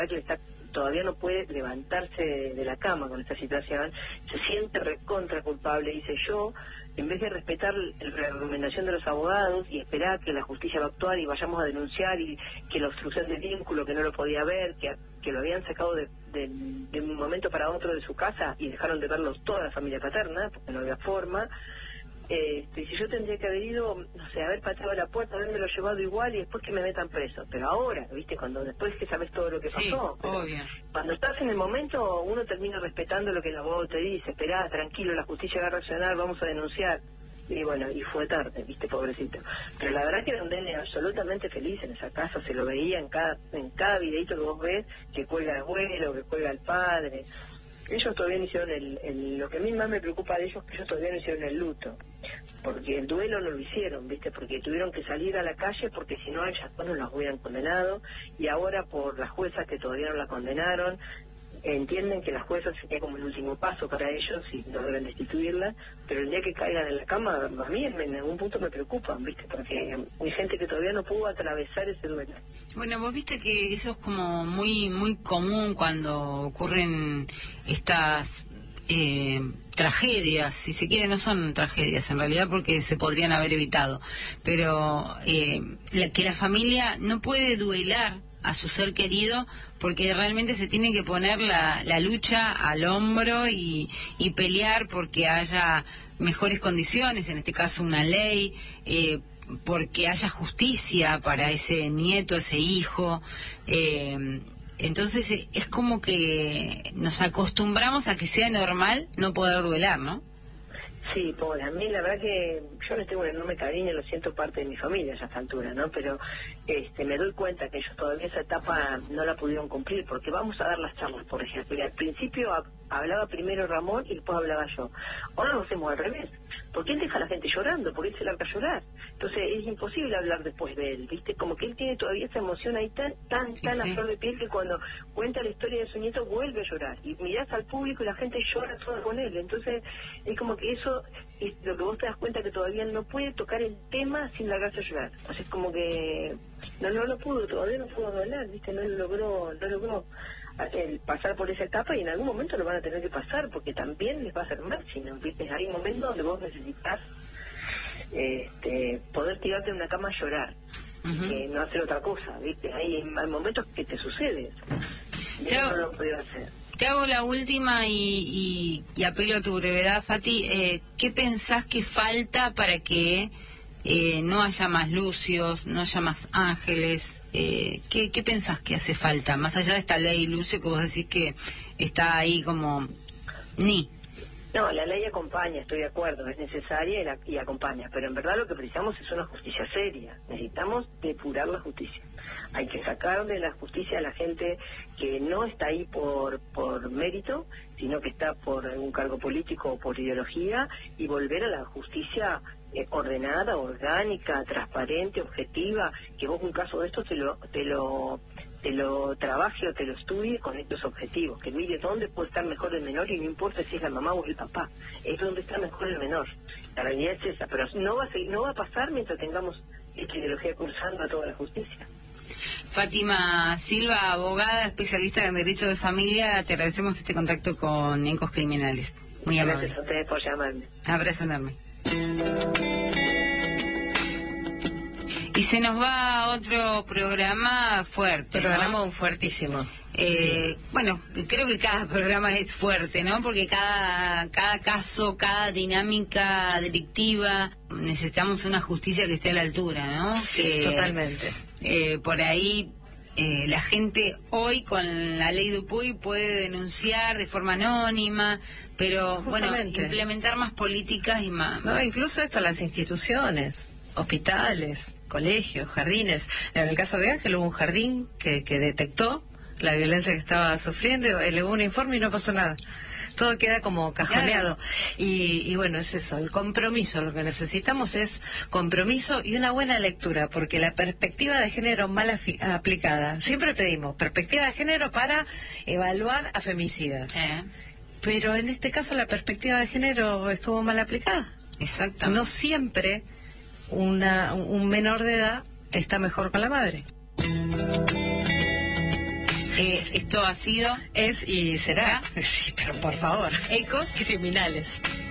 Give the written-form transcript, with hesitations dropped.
que todavía no puede levantarse de la cama con esta situación, se siente recontra culpable, dice yo, en vez de respetar la recomendación de los abogados y esperar que la justicia va a actuar y vayamos a denunciar y que la obstrucción de vínculo, que no lo podía ver, que lo habían sacado de un momento para otro de su casa y dejaron de verlos toda la familia paterna, porque no había forma. Si yo tendría que haber ido, no sé, haber pateado la puerta, habérmelo llevado igual y después que me metan preso. Pero ahora, ¿viste? Después que sabes todo lo que pasó. Obvio. Cuando estás en el momento, uno termina respetando lo que el abogado te dice. Esperá, tranquilo, la justicia va a reaccionar, vamos a denunciar. Y bueno, y fue tarde, ¿viste? Pobrecito. Pero la verdad que era un nene absolutamente feliz en esa casa, se lo veía en cada videito que vos ves, que cuelga el abuelo, que cuelga el padre. Ellos todavía no hicieron lo que a mí más me preocupa de ellos es que ellos todavía no hicieron el luto, porque el duelo no lo hicieron, ¿viste? Porque tuvieron que salir a la calle porque si no ellas no las hubieran condenado, y ahora por las juezas que todavía no la condenaron, entienden que las juezas sería como el último paso para ellos y no deben destituirla, pero el día que caigan en la cama, a mí en algún punto me preocupan, ¿viste? Porque hay gente que todavía no pudo atravesar ese duelo. Bueno, vos viste que eso es como muy común cuando ocurren estas tragedias, si se quiere, no son tragedias en realidad porque se podrían haber evitado, pero que la familia no puede duelar a su ser querido porque realmente se tiene que poner la lucha al hombro y pelear porque haya mejores condiciones, en este caso una ley, porque haya justicia para ese nieto, ese hijo. Entonces es como que nos acostumbramos a que sea normal no poder duelar, ¿no? Sí, Paula, a mí la verdad que yo les tengo un enorme cariño, lo siento parte de mi familia a esta altura, ¿no? Pero me doy cuenta que ellos todavía esa etapa no la pudieron cumplir, porque vamos a dar las charlas, por ejemplo. Y al principio hablaba primero Ramón y después hablaba yo. Ahora lo hacemos al revés, porque él deja a la gente llorando, porque él se larga a llorar. Entonces es imposible hablar después de él, ¿viste? Como que él tiene todavía esa emoción ahí tan a flor de piel que cuando cuenta la historia de su nieto vuelve a llorar. Y mirás al público y la gente llora toda con él. Entonces es como que eso es lo que vos te das cuenta, que todavía no puede tocar el tema sin largarse a llorar. O sea, es como que no lo pudo, todavía no pudo hablar, ¿viste? No logró pasar por esa etapa y en algún momento lo van a tener que pasar porque también les va a hacer mal, sino, ¿viste? Hay momentos donde vos necesitas poder tirarte en una cama a llorar, no hacer otra cosa, ¿viste? Hay momentos que te sucede. Yo no lo podía hacer. Te hago la última y apelo a tu brevedad, Fati. ¿Qué pensás que falta para que no haya más Lucios, no haya más Ángeles? ¿Qué pensás que hace falta? Más allá de esta ley, Lucio, que vos decís que está ahí como No, la ley acompaña, estoy de acuerdo, es necesaria y acompaña, pero en verdad lo que precisamos es una justicia seria, necesitamos depurar la justicia. Hay que sacar de la justicia a la gente que no está ahí por mérito, sino que está por algún cargo político o por ideología, y volver a la justicia ordenada, orgánica, transparente, objetiva, que vos un caso de esto te lo trabaje o te lo estudie con estos objetivos, que mire dónde puede estar mejor el menor y no importa si es la mamá o el papá, es donde está mejor el menor. La realidad es esa, pero no va a pasar mientras tengamos esta ideología cursando a toda la justicia. Fátima Silva, abogada, especialista en Derecho de Familia, te agradecemos este contacto con Encos Criminales. Muy amable. Gracias a ustedes por llamarme. Abrazo enorme. Y se nos va otro programa fuerte, Programa ¿no? fuertísimo. Sí. Bueno, creo que cada programa es fuerte, ¿no? Porque cada caso, cada dinámica delictiva, necesitamos una justicia que esté a la altura, ¿no? Totalmente. Por ahí la gente hoy con la ley Dupuy puede denunciar de forma anónima, pero bueno, implementar más políticas y más... No, incluso esto, las instituciones, hospitales, colegios, jardines. En el caso de Ángel hubo un jardín que detectó la violencia que estaba sufriendo, elevó un informe y no pasó nada. Todo queda como cajoneado. Claro. Y bueno, es eso, el compromiso. Lo que necesitamos es compromiso y una buena lectura, porque la perspectiva de género mal aplicada, siempre pedimos perspectiva de género para evaluar a femicidas. Pero en este caso la perspectiva de género estuvo mal aplicada. Exactamente. No siempre un menor de edad está mejor con la madre. Esto ha sido... Es y será. Sí, pero por favor. Ecos Criminales.